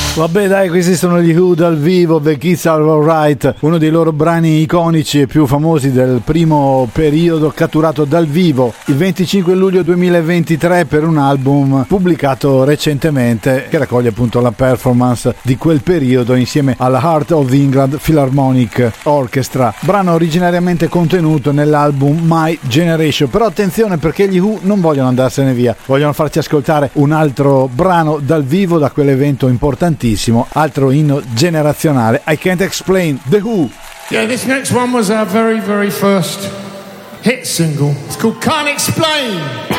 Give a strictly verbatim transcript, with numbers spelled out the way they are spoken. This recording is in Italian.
Vabbè dai, questi sono gli Who dal vivo, The Kids Are Alright, uno dei loro brani iconici e più famosi del primo periodo, catturato dal vivo il venticinque luglio duemilaventitré per un album pubblicato recentemente che raccoglie appunto la performance di quel periodo insieme alla Heart of England Philharmonic Orchestra, brano originariamente contenuto nell'album My Generation. Però attenzione, perché gli Who non vogliono andarsene via, vogliono farci ascoltare un altro brano dal vivo da quell'evento importantissimo, altro inno generazionale. I Can't Explain, The Who. Yeah, this next one was our very, very first hit single. It's called Can't Explain.